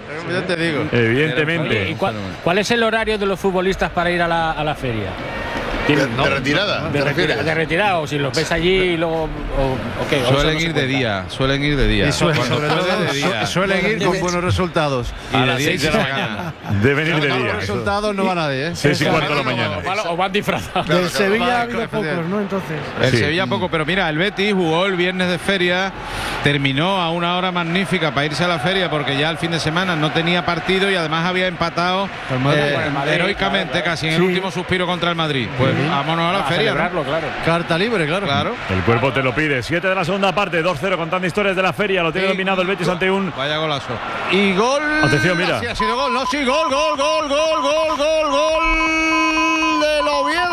Ya te digo. Evidentemente. Oye, ¿y cuál es el horario de los futbolistas para ir a la feria? ¿De retirada? De retirada, o si los ves allí y luego. ¿O qué? Suelen ir de día. Y suelen ir con buenos resultados. Y a las 6 de la mañana. Deben ir de Con día. buenos resultados no va nadie, ¿eh? 6:15 de la mañana. O van disfrazados. Del Sevilla ha habido claro, pocos, ¿no? Entonces. El Sí. Sevilla poco, pero mira, el Betis jugó el viernes de feria, terminó a una hora magnífica para irse a la feria porque ya el fin de semana no tenía partido y además había empatado heroicamente casi en el último suspiro contra el Madrid. Pues vámonos a la feria. Celebrarlo, claro. Carta libre, claro. El cuerpo te lo pide. 7 de la segunda parte, 2-0 contando historias de la feria. Lo tiene dominado el Betis ante un. Vaya golazo. Y gol. Atención, mira. Sí, ha sido gol, ¿no? Sí, gol del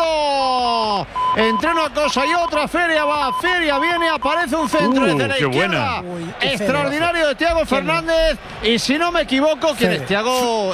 Oviedo. Entre una cosa y otra, feria va, feria viene, aparece un centro desde la qué izquierda. buena. Uy, qué Extraordinario de Thiago Fernández. Y si no me equivoco, ¿quién es? Thiago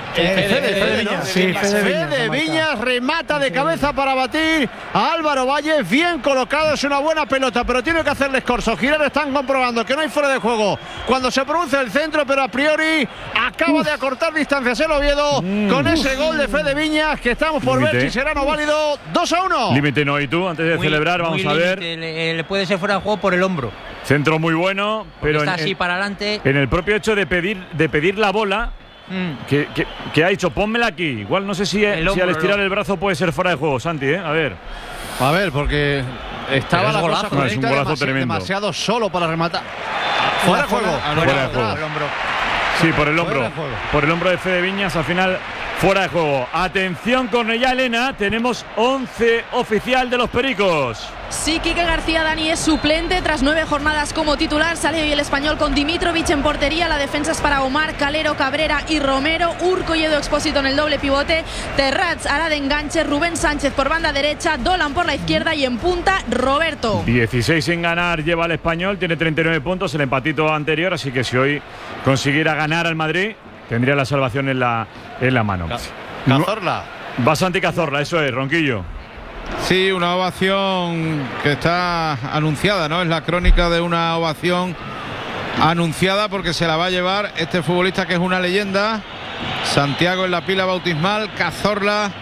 Fede, ¿no? ¿no? Sí, Fede Viñas remata de cabeza para batir a Álvaro Valle. Bien colocado, es una buena pelota, pero tiene que hacerle escorzo. Girar están comprobando que no hay fuera de juego cuando se produce el centro, pero a priori acaba de acortar distancias el Oviedo con ese gol de Fede Viñas que estamos por ver si será no válido. 2-1. Límite no, y tú, antes de celebrar, vamos a ver. Le puede ser fuera de juego por el hombro. Centro muy bueno, pero Está así para adelante. en el propio hecho de pedir la bola. Que ha dicho, pónmela aquí. Igual no sé si al estirar el brazo puede ser fuera de juego, Santi, A ver. A ver, porque estaba la cosa No, es un golazo tremendo. demasiado solo para rematar. Fuera de juego. Fuera de juego. Sí, por el hombro. Fuera de juego. Por el hombro de Fede Viñas, al final fuera de juego. Atención, Cornellá Elena, tenemos 11 oficial de los Pericos. Sí, Quique García Dani es suplente tras 9 jornadas como titular. Sale hoy el español con Dimitrovic en portería. La defensa es para Omar, Calero, Cabrera y Romero. Urco y Edu Expósito en el doble pivote. Terrats hará de enganche. Rubén Sánchez por banda derecha. Dolan por la izquierda y en punta Roberto. 16 sin ganar lleva el español. Tiene 39 puntos, el empatito anterior. Así que si hoy consiguiera ganar al Madrid, tendría la salvación en la mano. Cazorla. Va Santi Cazorla, eso es, Ronquillo. Sí, una ovación que está anunciada, ¿no? Es la crónica de una ovación anunciada porque se la va a llevar este futbolista que es una leyenda. Santiago en la pila bautismal, Cazorla,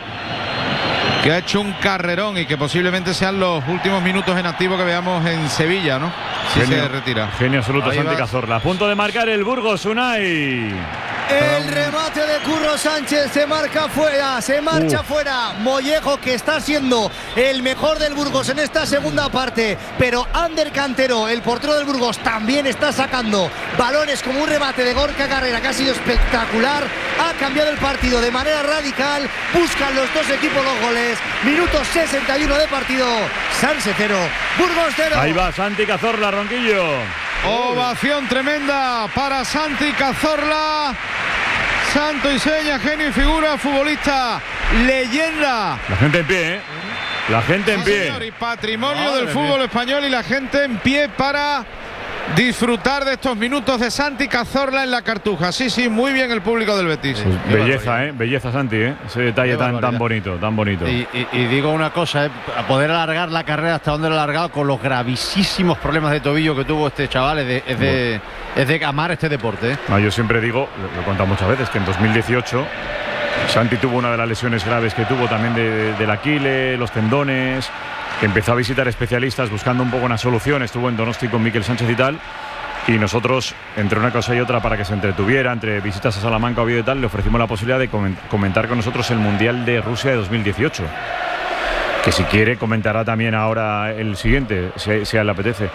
que ha hecho un carrerón y que posiblemente sean los últimos minutos en activo que veamos en Sevilla, ¿no? Si se retira. Genio absoluto, Ahí Santi va. Cazorla. A punto de marcar el Burgos, Unai. El remate de Curro Sánchez se marca fuera, se marcha fuera. Mollejo, que está siendo el mejor del Burgos en esta segunda parte, pero Ander Cantero, el portero del Burgos, también está sacando balones como un remate de Gorka Carrera que ha sido espectacular. Ha cambiado el partido de manera radical. Buscan los dos equipos los goles. Minuto 61 de partido. Sanse 0, Burgos 0. Ahí va Santi Cazorla, Ronquillo. Ovación tremenda para Santi Cazorla. Santo y seña, genio y figura, futbolista, leyenda. La gente en pie, La gente en pie. Señor, y patrimonio del fútbol español y la gente en pie para disfrutar de estos minutos de Santi Cazorla en la Cartuja. Sí, muy bien el público del Betis. Pues belleza, belleza, Santi, ese detalle tan bonito, tan bonito. Y digo una cosa, a poder alargar la carrera hasta donde lo ha alargado con los gravísimos problemas de tobillo que tuvo este chaval, es de amar este deporte. No, yo siempre digo, lo he contado muchas veces, que en 2018 Santi tuvo una de las lesiones graves que tuvo también del Aquiles, los tendones, que empezó a visitar especialistas buscando un poco una solución. Estuvo en Donosti con Miquel Sánchez y tal, y nosotros, entre una cosa y otra, para que se entretuviera, entre visitas a Salamanca, Oviedo y tal, le ofrecimos la posibilidad de comentar con nosotros el Mundial de Rusia de 2018, que si quiere comentará también ahora el siguiente, si a él le apetece,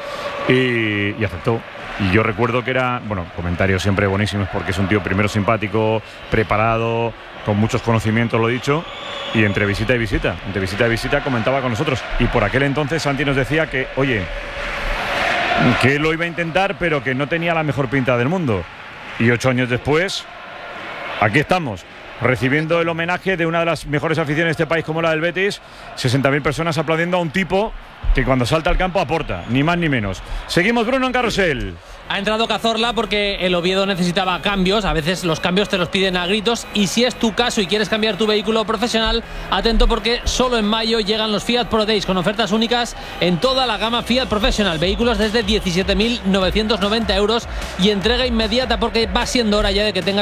y aceptó. Y yo recuerdo que era, comentarios siempre buenísimos, porque es un tío primero simpático, preparado, con muchos conocimientos, lo dicho, y entre visita y visita comentaba con nosotros. Y por aquel entonces Santi nos decía que, oye, que él lo iba a intentar, pero que no tenía la mejor pinta del mundo. Y 8 años después, aquí estamos, recibiendo el homenaje de una de las mejores aficiones de este país como la del Betis, 60.000 personas aplaudiendo a un tipo que cuando salta al campo aporta, ni más ni menos. Seguimos, Bruno, en Carrusel. Ha entrado Cazorla porque el Oviedo necesitaba cambios. A veces los cambios te los piden a gritos. Y si es tu caso y quieres cambiar tu vehículo profesional, atento, porque solo en mayo llegan los Fiat Pro Days con ofertas únicas en toda la gama Fiat Professional. Vehículos desde 17.990 euros y entrega inmediata, porque va siendo hora ya de que tengas